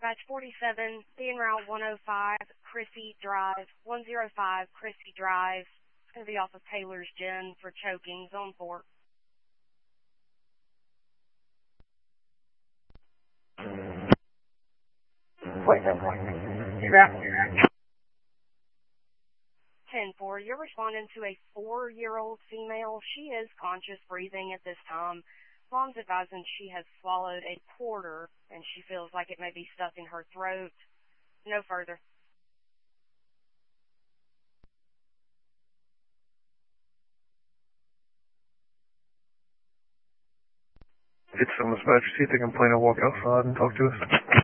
Dispatch 47, being route 105, Chrissy Drive, 105 Chrissy Drive. It's going to be off of Taylor's Gin for choking, zone 4. Wait, 10-4, you're responding to a 4-year-old female. She is conscious breathing at this time. Mom's advising she has swallowed a quarter and she feels like it may be stuck in her throat. No further. Get some dispatch, see if they can plan to walk outside and talk to us.